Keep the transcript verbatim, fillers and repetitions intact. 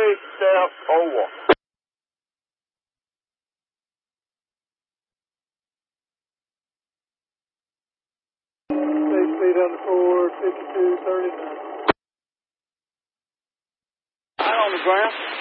Runway step over. Base speed on the four, fifty-two thirty-nine. Right on the ground.